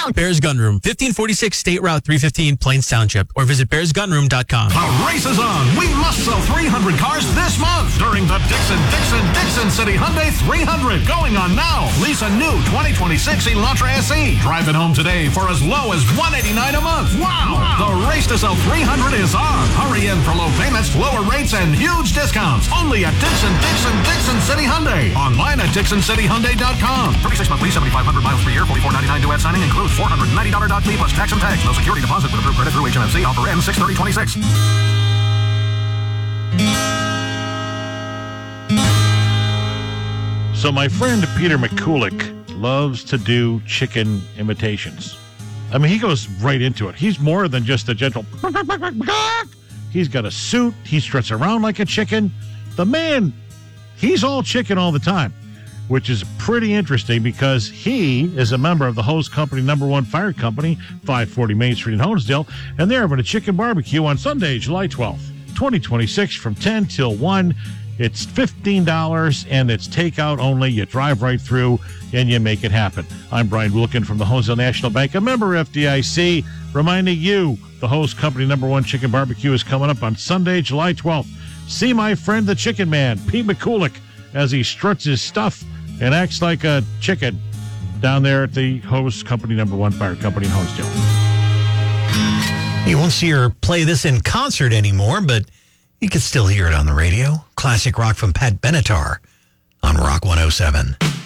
Bears Gun Room, 1546 State Route 315, Plains Township, or visit bearsgunroom.com. The race is on. We must sell 300 cars this month during the Dixon City Hyundai 300. Going on now. Lease a new 2026 Elantra SE. Drive it home today for as low as $189 a month. Wow. The race to sell 300 is on. Hurry in for low payments, lower rates, and huge discounts. Only at Dixon City Hyundai. Online at DixonCityHyundai.com. 36-month lease, 7,500 miles per year, $44.99 due at signing. Includes $490 doc fee plus tax and tax. No security deposit with approved credit through HMFC. Offer ends 6/30/26. So my friend Peter McCulloch loves to do chicken imitations. I mean, he goes right into it. He's more than just a gentle... He's got a suit. He struts around like a chicken. The man, he's all chicken all the time, which is pretty interesting because he is a member of the Hose Company #1 Fire Company, 540 Main Street in Honesdale, and they're having a chicken barbecue on Sunday, July 12th, 2026 from 10 till 1. It's $15, and it's takeout only. You drive right through, and you make it happen. I'm Brian Wilkin from the Honesdale National Bank, a member FDIC, reminding you the Hose Company #1 Chicken Barbecue is coming up on Sunday, July 12th. See my friend the Chicken Man, Pete McCulloch, as he struts his stuff and acts like a chicken down there at the Hose Company #1 Fire Company in Honesdale. You won't see her play this in concert anymore, but you can still hear it on the radio. Classic rock from Pat Benatar on Rock 107.